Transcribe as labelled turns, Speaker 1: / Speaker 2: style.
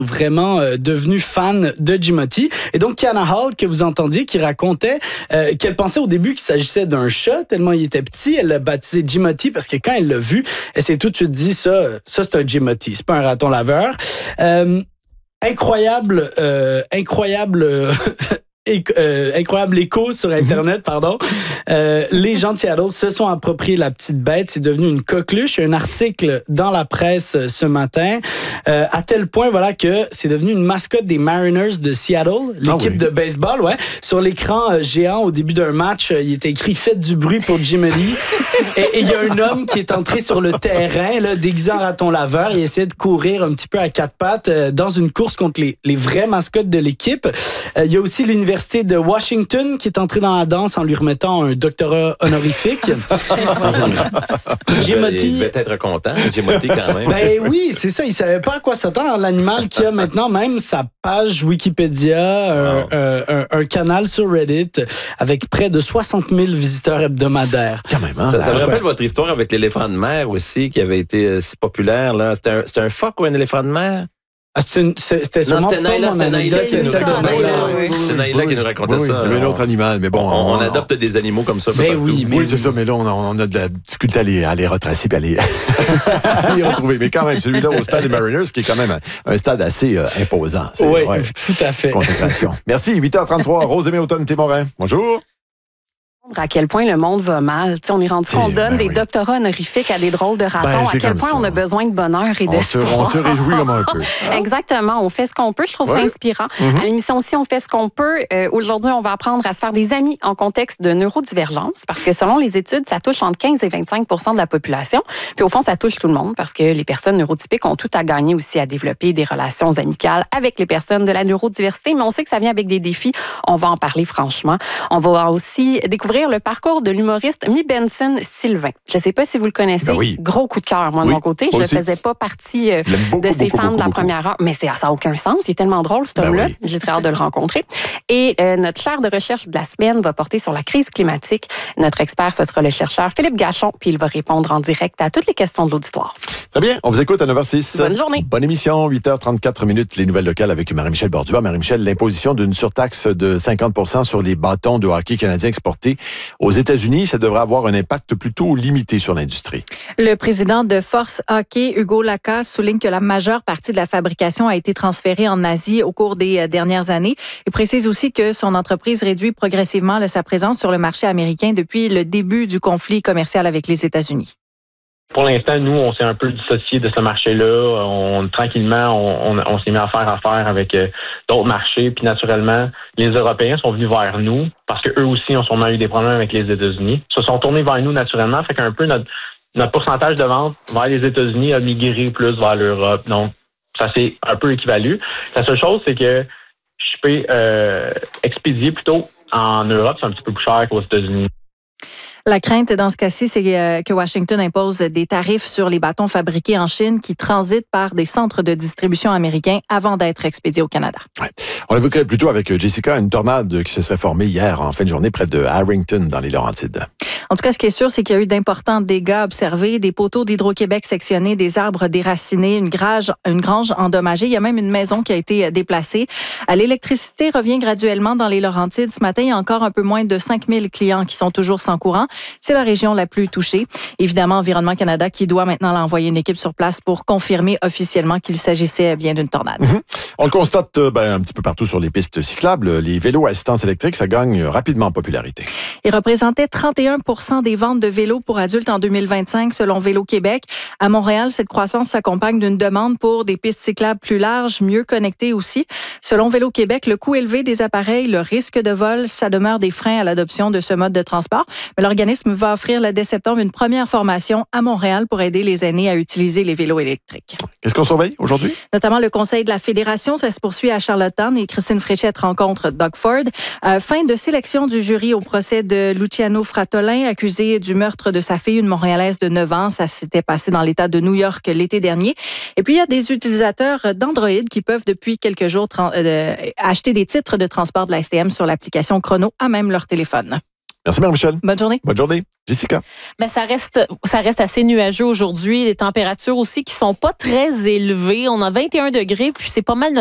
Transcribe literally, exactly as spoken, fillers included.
Speaker 1: vraiment euh, devenue fan de Jimoty. Et donc, Kiana Hall, que vous entendiez, qui racontait euh, qu'elle pensait au début qu'il s'agissait d'un chat, tellement il était petit. Elle l'a baptisé Jimoty parce que quand elle l'a vu, elle s'est tout de suite dit, ça, ça c'est un Jimoty, c'est pas un raton laveur. Euh, incroyable, euh, incroyable... Euh, Éco, euh, incroyable écho sur Internet, pardon. Euh, les gens de Seattle se sont appropriés la petite bête. C'est devenu une coqueluche. Il y a un article dans la presse ce matin, euh, à tel point, voilà, que c'est devenu une mascotte des Mariners de Seattle, l'équipe ah oui. de baseball, ouais. Sur l'écran euh, géant, au début d'un match, euh, il était écrit « Faites du bruit pour Jimoty ». Et il y a un homme qui est entré sur le terrain, là, déguisé en raton laveur. Il essayait de courir un petit peu à quatre pattes euh, dans une course contre les, les vraies mascottes de l'équipe. Euh, il y a aussi l'université L'Université de Washington qui est entrée dans la danse en lui remettant un doctorat honorifique.
Speaker 2: Jimoty. Il devait être content, Jimoty quand même.
Speaker 1: Ben oui, c'est ça. Il savait pas à quoi s'attendre. L'animal qui a maintenant même sa page Wikipédia, un, wow. un, un, un canal sur Reddit avec près de soixante mille visiteurs hebdomadaires.
Speaker 2: Quand même, hein? Ça, ça me rappelle ouais. votre histoire avec l'éléphant de mer aussi qui avait été euh, si populaire. Là. C'était, un, c'était un phoque ou un éléphant de mer?
Speaker 1: Ah, c'était, une, c'était sûrement non, c'était
Speaker 2: pas
Speaker 1: Naïla,
Speaker 2: mon anecdote. C'était Naïla qui nous racontait
Speaker 3: oui,
Speaker 2: ça.
Speaker 3: Mais un autre animal, mais bon.
Speaker 2: On, on, on adopte des animaux comme ça.
Speaker 1: Ben oui, mais
Speaker 3: oui, c'est ça, mais là, on a, on a de la difficulté à les, à les retracer et à les, à les retrouver. Mais quand même, celui-là au stade des Mariners, qui est quand même un, un stade assez euh, imposant.
Speaker 1: C'est, oui, ouais, tout à fait.
Speaker 3: Consécration. Merci, huit heures trente-trois, Rosemée Automne-Témorin. Bonjour.
Speaker 4: À quel point le monde va mal. T'sais, on est rendu qu'on donne ben des oui. doctorats honorifiques à des drôles de ratons. Ben, à quel point ça. On a besoin de bonheur et d'espoir.
Speaker 3: On se, on se réjouit comme un peu.
Speaker 4: Exactement. On fait ce qu'on peut. Je trouve ouais. ça inspirant. Mm-hmm. À l'émission aussi, on fait ce qu'on peut. Euh, aujourd'hui, on va apprendre à se faire des amis en contexte de neurodivergence parce que selon les études, ça touche entre quinze et vingt-cinq pour cent de la population. Puis au fond, ça touche tout le monde parce que les personnes neurotypiques ont tout à gagner aussi à développer des relations amicales avec les personnes de la neurodiversité. Mais on sait que ça vient avec des défis. On va en parler franchement. On va aussi découvrir le parcours de l'humoriste Mi Benson Sylvain. Je ne sais pas si vous le connaissez. Ben oui. Gros coup de cœur, moi, oui, de mon côté. Je ne faisais pas partie euh, beaucoup, de ses beaucoup, fans beaucoup, de la beaucoup. première heure. Mais c'est, ça n'a aucun sens. Il est tellement drôle, cet ben homme-là. Oui. J'ai très hâte de le rencontrer. Et euh, notre chaire de recherche de la semaine va porter sur la crise climatique. Notre expert, ce sera le chercheur Philippe Gachon, puis il va répondre en direct à toutes les questions de l'auditoire.
Speaker 3: Très bien. On vous écoute à neuf heures six.
Speaker 4: Bonne journée.
Speaker 3: Bonne émission. huit heures trente-quatre minutes. Les nouvelles locales avec Marie-Michel Bordua. Marie-Michel, l'imposition d'une surtaxe de cinquante pour cent sur les bâtons de hockey canadiens exportés aux États-Unis, ça devrait avoir un impact plutôt limité sur l'industrie.
Speaker 5: Le président de Force Hockey, Hugo Lacasse, souligne que la majeure partie de la fabrication a été transférée en Asie au cours des dernières années. Il précise aussi que son entreprise réduit progressivement sa présence sur le marché américain depuis le début du conflit commercial avec les États-Unis.
Speaker 6: Pour l'instant, nous, on s'est un peu dissocié de ce marché-là. On, tranquillement, on, on, on s'est mis à faire affaire avec euh, d'autres marchés. Puis naturellement, les Européens sont venus vers nous parce qu'eux aussi ont sûrement eu des problèmes avec les États-Unis. Ils se sont tournés vers nous naturellement. Fait qu'un peu notre, notre pourcentage de vente vers les États-Unis a migré plus vers l'Europe. Donc, ça s'est un peu équivalu. La seule chose, c'est que je peux euh, expédier plutôt en Europe, c'est un petit peu plus cher qu'aux États-Unis.
Speaker 5: La crainte dans ce cas-ci, c'est que Washington impose des tarifs sur les bâtons fabriqués en Chine qui transitent par des centres de distribution américains avant d'être expédiés au Canada.
Speaker 3: Ouais. On évoquait plutôt avec Jessica une tornade qui se serait formée hier en fin de journée près de Harrington dans les Laurentides.
Speaker 5: En tout cas, ce qui est sûr, c'est qu'il y a eu d'importants dégâts observés, des poteaux d'Hydro-Québec sectionnés, des arbres déracinés, une grange, une grange endommagée. Il y a même une maison qui a été déplacée. L'électricité revient graduellement dans les Laurentides. Ce matin, il y a encore un peu moins de cinq mille clients qui sont toujours sans courant. C'est la région la plus touchée. Évidemment, Environnement Canada qui doit maintenant envoyer une équipe sur place pour confirmer officiellement qu'il s'agissait bien d'une tornade.
Speaker 3: Mm-hmm. On le constate ben, un petit peu partout sur les pistes cyclables. Les vélos à assistance électrique, ça gagne rapidement en popularité.
Speaker 5: Ils représentaient trente et un pour cent des ventes de vélos pour adultes en deux mille vingt-cinq, selon Vélo Québec. À Montréal, cette croissance s'accompagne d'une demande pour des pistes cyclables plus larges, mieux connectées aussi. Selon Vélo Québec, le coût élevé des appareils, le risque de vol, ça demeure des freins à l'adoption de ce mode de transport. Mais l'organisme va offrir dès septembre une première formation à Montréal pour aider les aînés à utiliser les vélos électriques.
Speaker 3: Qu'est-ce qu'on surveille aujourd'hui?
Speaker 5: Notamment le conseil de la Fédération, ça se poursuit à Charlottetown et Christine Fréchette rencontre Doug Ford. Euh, fin de sélection du jury au procès de Luciano Fratolin, accusé du meurtre de sa fille, une Montréalaise de neuf ans. Ça s'était passé dans l'État de New York l'été dernier. Et puis, il y a des utilisateurs d'Android qui peuvent depuis quelques jours tra- euh, acheter des titres de transport de la S T M sur l'application Chrono à même leur téléphone.
Speaker 3: Merci, Marie-Michel.
Speaker 5: Bonne journée.
Speaker 3: Bonne journée. Jessica.
Speaker 7: Mais ça reste, ça reste assez nuageux aujourd'hui. Les températures aussi qui sont pas très élevées. On a vingt et un degrés, puis c'est pas mal